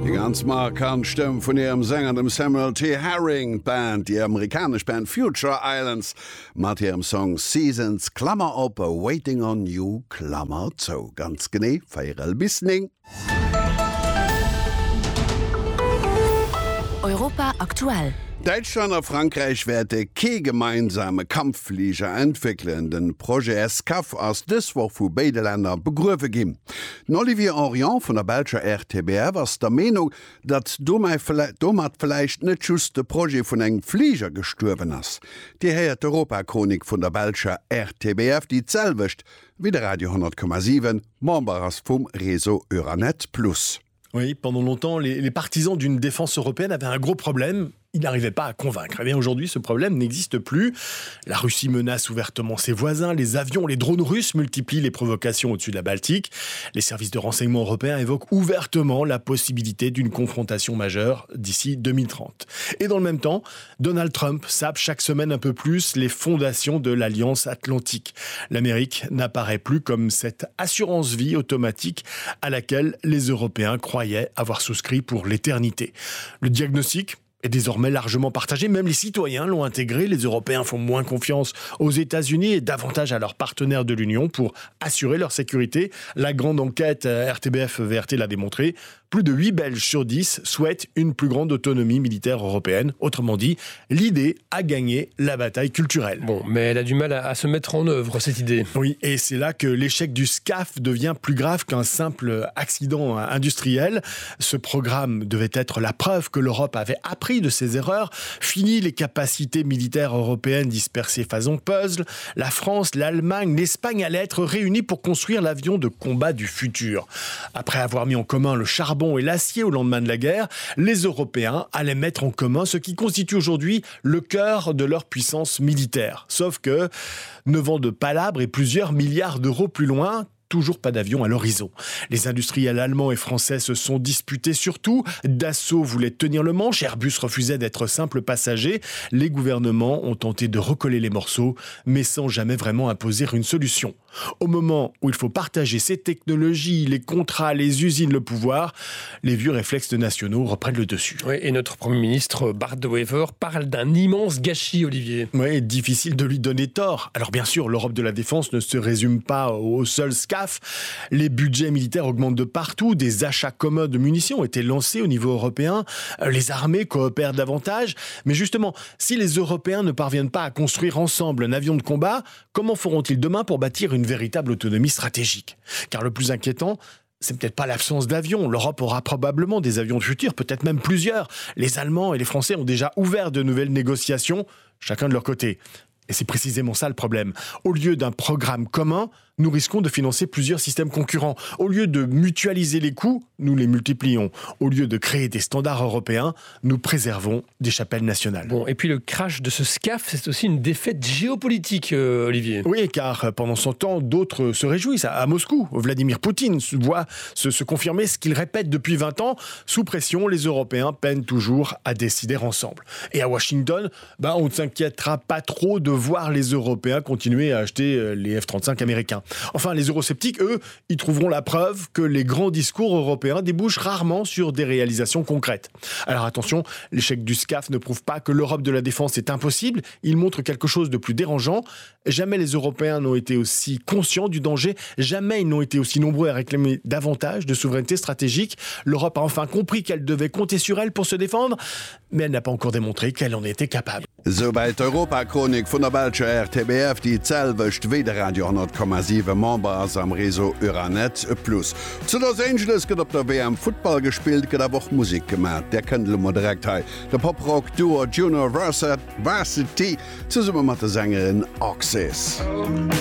Die ganz markant Stimme von ihrem Sänger dem Samuel T. Herring Band, die amerikanische Band Future Islands, mit ihrem Song Seasons, Klammer op, Waiting on You, Klammer zu. Ganz genau, feierel Bisning. Europa aktuell. Deutschland und Frankreich werden keine gemeinsame Kampfflieger entwickeln. Den Projekt SCAF aus this Woche für beide Länder begrüßen geben. Olivier Orion von der Belgischer RTBF war der Meinung, dass damit vielleicht nicht just das Projekt von einem Flieger gestorben ist. Die hört Europa-Chronik von der Belgischer RTBF, die zählwischt wie der Radio 100,7, Member vom Réseau Euranet Plus. Oui, pendant longtemps, les partisans d'une défense européenne avaient un gros problème. Ils n'arrivaient pas à convaincre. Eh bien, aujourd'hui, ce problème n'existe plus. La Russie menace ouvertement ses voisins. Les avions, les drones russes multiplient les provocations au-dessus de la Baltique. Les services de renseignement européens évoquent ouvertement la possibilité d'une confrontation majeure d'ici 2030. Et dans le même temps, Donald Trump sape chaque semaine un peu plus les fondations de l'Alliance Atlantique. L'Amérique n'apparaît plus comme cette assurance-vie automatique à laquelle les Européens croyaient avoir souscrit pour l'éternité. Le diagnostic est désormais largement partagé. Même les citoyens l'ont intégré. Les Européens font moins confiance aux États-Unis et davantage à leurs partenaires de l'Union pour assurer leur sécurité. La grande enquête RTBF-VRT l'a démontré. Plus de 8 Belges sur 10 souhaitent une plus grande autonomie militaire européenne. Autrement dit, l'idée a gagné la bataille culturelle. Bon, mais elle a du mal à se mettre en œuvre, cette idée. Oui, et c'est là que l'échec du SCAF devient plus grave qu'un simple accident industriel. Ce programme devait être la preuve que l'Europe avait appris de ses erreurs. Fini les capacités militaires européennes dispersées façon puzzle. La France, l'Allemagne, l'Espagne allaient être réunies pour construire l'avion de combat du futur. Après avoir mis en commun le charbon et l'acier au lendemain de la guerre, les Européens allaient mettre en commun ce qui constitue aujourd'hui le cœur de leur puissance militaire. Sauf que 9 ans de palabres et plusieurs milliards d'euros plus loin, toujours pas d'avion à l'horizon. Les industriels allemands et français se sont disputés surtout. Dassault voulait tenir le manche, Airbus refusait d'être simple passager. Les gouvernements ont tenté de recoller les morceaux, mais sans jamais vraiment imposer une solution. Au moment où il faut partager ces technologies, les contrats, les usines, le pouvoir, les vieux réflexes nationaux reprennent le dessus. Oui, et notre Premier ministre, Bart De Wever, parle d'un immense gâchis, Olivier. Oui, difficile de lui donner tort. Alors bien sûr, l'Europe de la défense ne se résume pas au seul SCAF. Les budgets militaires augmentent de partout, des achats communs de munitions ont été lancés au niveau européen, les armées coopèrent davantage, mais justement, si les Européens ne parviennent pas à construire ensemble un avion de combat, comment feront-ils demain pour bâtir une véritable autonomie stratégique? Car le plus inquiétant, c'est peut-être pas l'absence d'avions. L'Europe aura probablement des avions de futur, peut-être même plusieurs. Les Allemands et les Français ont déjà ouvert de nouvelles négociations, chacun de leur côté. Et c'est précisément ça le problème. Au lieu d'un programme commun, nous risquons de financer plusieurs systèmes concurrents. Au lieu de mutualiser les coûts, nous les multiplions. Au lieu de créer des standards européens, nous préservons des chapelles nationales. Bon, et puis le crash de ce SCAF, c'est aussi une défaite géopolitique, Olivier. Oui, car pendant son temps, d'autres se réjouissent. À Moscou, Vladimir Poutine voit se confirmer ce qu'il répète depuis 20 ans. Sous pression, les Européens peinent toujours à décider ensemble. Et à Washington, on ne s'inquiétera pas trop de voir les Européens continuer à acheter les F-35 américains. Enfin, les eurosceptiques, eux, ils trouveront la preuve que les grands discours européens débouchent rarement sur des réalisations concrètes. Alors attention, l'échec du SCAF ne prouve pas que l'Europe de la défense est impossible, il montre quelque chose de plus dérangeant. Jamais les Européens n'ont été aussi conscients du danger, jamais ils n'ont été aussi nombreux à réclamer davantage de souveraineté stratégique. L'Europe a enfin compris qu'elle devait compter sur elle pour se défendre, mais elle n'a pas encore démontré qu'elle en était capable. Soweit Europa-Chronik von der Belgischer RTBF, die zählwischt wie der Radio 100,7 Members am Réseau Euranet Plus. Zu Los Angeles geht auf der WM Football gespielt, geht aber auch Musik gemacht. Der kennt wir direkt hier. Der Pop-Rock-Duo Junior Varsity zusammen mit der Sängerin Oxys.